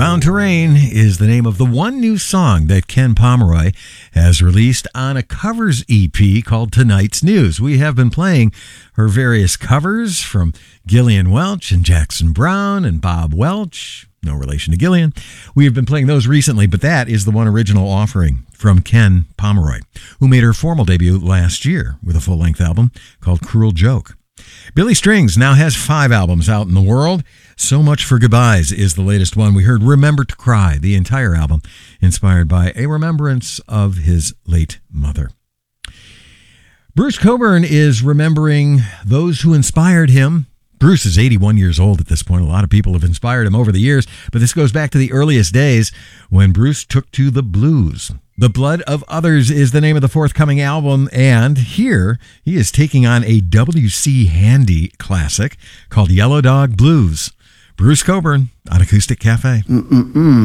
Bound to Rain is the name of the one new song that Ken Pomeroy has released on a covers EP called Tonight's News. We have been playing her various covers from Gillian Welch and Jackson Browne and Bob Welch. No relation to Gillian. We have been playing those recently, but that is the one original offering from Ken Pomeroy, who made her formal debut last year with a full-length album called Cruel Joke. Billy Strings now has 5 albums out in the world. So Much for Goodbyes is the latest one. We heard Remember to Cry, the entire album, inspired by a remembrance of his late mother. Bruce Cockburn is remembering those who inspired him. Bruce is 81 years old at this point. A lot of people have inspired him over the years, but this goes back to the earliest days when Bruce took to the blues. The Blood of Others is the name of the forthcoming album, and here he is taking on a W.C. Handy classic called Yellow Dog Blues. Bruce Cockburn on Acoustic Cafe.